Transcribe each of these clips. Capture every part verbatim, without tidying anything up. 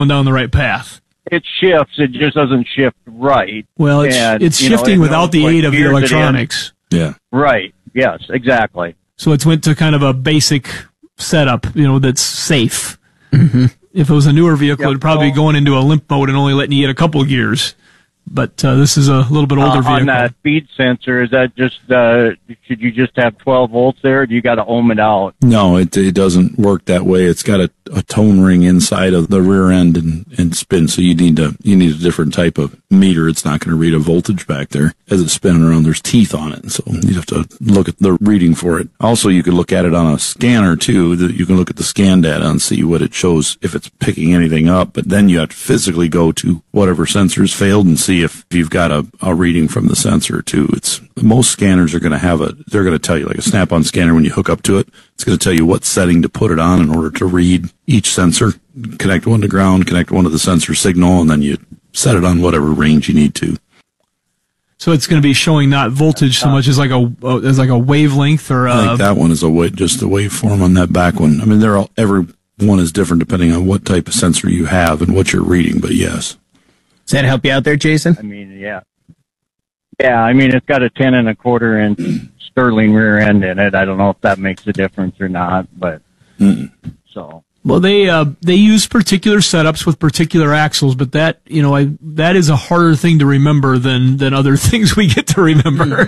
going down the right path. It shifts. It just doesn't shift right. Well, it's, and, it's know, shifting it without the aid of the electronics. Yeah. Right. Yes, exactly. So it's went to kind of a basic setup, you know, that's safe. Mm-hmm. If it was a newer vehicle, Yep. it would probably be going into a limp mode and only letting you get a couple of gears. But uh, this is a little bit older uh, vehicle. On that speed sensor, is that just, uh, should you just have twelve volts there, or do you got to ohm it out? No, it it doesn't work that way. It's got a, a tone ring inside of the rear end and, and spin, so you need to you need a different type of meter. It's not going to read a voltage back there as it's spinning around. There's teeth on it, so you have to look at the reading for it. Also, you could look at it on a scanner too. That you can look at the scan data and see what it shows if it's picking anything up. But then you have to physically go to whatever sensors failed and see if you've got a, a reading from the sensor too. It's most scanners are going to have a. They're going to tell you, like a Snap-on scanner, when you hook up to it, it's going to tell you what setting to put it on in order to read each sensor. Connect one to ground, connect one to the sensor signal, and then you set it on whatever range you need to. So it's going to be showing not voltage so much as like a uh, as like a wavelength or a, I think that one is a wa- just a waveform on that back one. I mean, they're all, every one is different depending on what type of sensor you have and what you're reading. But yes, Does that help you out there, Jason? I mean, yeah. Yeah, I mean, it's got a ten and a quarter inch Sterling rear end in it. I don't know if that makes a difference or not, but Mm-mm. so. Well, they uh, they use particular setups with particular axles, but that you know I, that is a harder thing to remember than than other things we get to remember.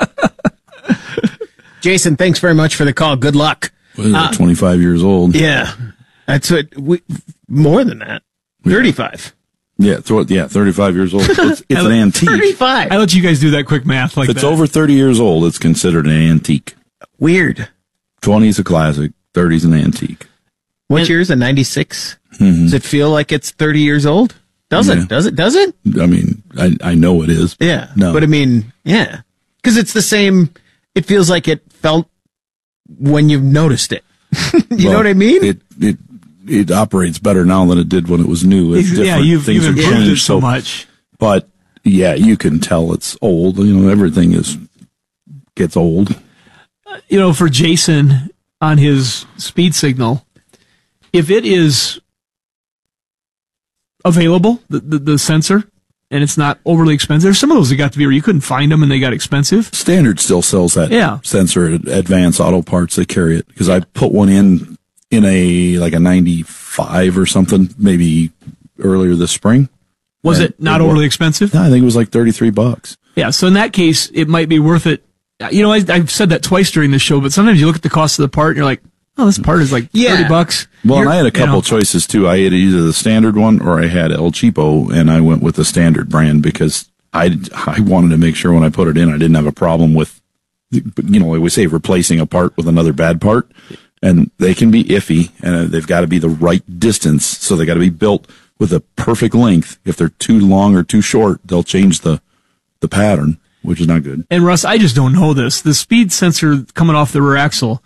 Jason, thanks very much for the call. Good luck. What is that, Uh, twenty-five years old? Yeah, that's what we more than that. Thirty-five. Yeah, throw it, yeah, thirty-five years old. It's, it's an antique. Thirty-five. I let you guys do that quick math like If it's that. over thirty years old, it's considered an antique. Weird. twenty is a classic, thirty is an antique. What year is it? ninety-six? Mm-hmm. Does it feel like it's thirty years old? Does Yeah. it? Does it? Does it? I mean, I, I know it is. Yeah. No. But I mean, yeah. Because it's the same. It feels like it felt when you noticed it. you Well, know what I mean? It, it, it operates better now than it did when it was new. It's yeah, different. you've, Things you've have improved it changed so much. But yeah, you can tell it's old. You know, everything is, gets old. You know, for Jason on his speed signal, if it is available, the, the, the sensor, and it's not overly expensive, there's some of those that got to be where you couldn't find them and they got expensive. Standard still sells that Yeah. sensor at Advanced Auto Parts. They carry it because I put one in in a like a ninety-five or something, maybe earlier this spring. Was And it not it overly was- expensive? No, I think it was like thirty-three bucks. Yeah, so in that case, it might be worth it. You know, I, I've said that twice during the show, but sometimes you look at the cost of the part and you're like, oh, this part is like Yeah. thirty bucks. Well, and You're- I had a you couple know, of choices too. I had either the standard one or I had El Cheapo, and I went with the standard brand because I, I wanted to make sure when I put it in, I didn't have a problem with, you know, we say replacing a part with another bad part, and they can be iffy, and they've got to be the right distance, so they got to be built with a perfect length. If they're too long or too short, they'll change the the pattern, which is not good. And Russ, I just don't know this. The speed sensor coming off the rear axle,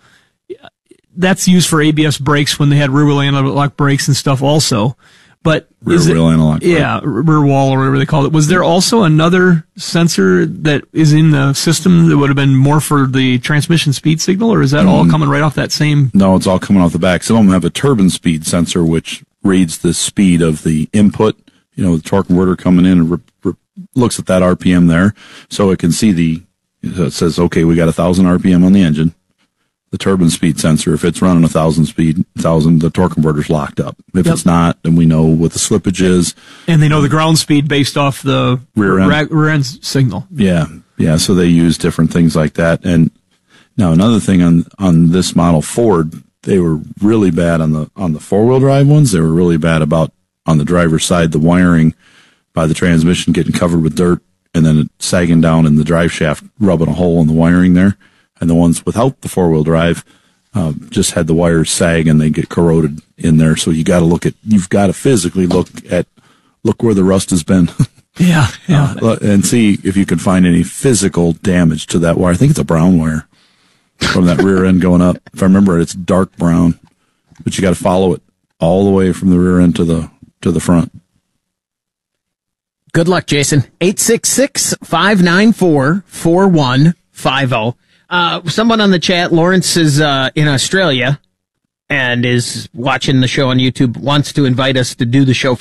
that's used for A B S brakes when they had rear wheel anti-lock brakes and stuff also. But Rear is it- wheel analog. brake. yeah, rear wall or whatever they call it. Was there also another sensor that is in the system that would have been more for the transmission speed signal, or is that all coming right off that same? No, it's all coming off the back. Some of them have a turbine speed sensor, which reads the speed of the input. You know, the torque converter coming in and re- re- looks at that R P M there, so it can see the. It says, okay, we got a thousand R P M on the engine. The turbine speed sensor, if it's running a thousand speed, thousand, the torque converter's locked up. If Yep. it's not, then we know what the slippage is. And they know the ground speed based off the Rear end. ra- rear end signal. Yeah, yeah. So they use different things like that. And now another thing on on this model Ford, they were really bad on the on the four wheel drive ones. They were really bad about on the driver's side, the wiring by the transmission getting covered with dirt and then it sagging down in the drive shaft, rubbing a hole in the wiring there. And the ones without the four wheel drive uh, just had the wires sag and they get corroded in there. So you got to look at you've got to physically look at look where the rust has been. Yeah, yeah. Uh, and see if you can find any physical damage to that wire. I think it's a brown wire from that rear end going up. If I remember it, it's dark brown, but you got to follow it all the way from the rear end to the to the front. Good luck, Jason. eight six six, five nine four, four one five zero. Uh, someone on the chat, Lawrence is uh, in Australia, and is watching the show on YouTube, wants to invite us to do the show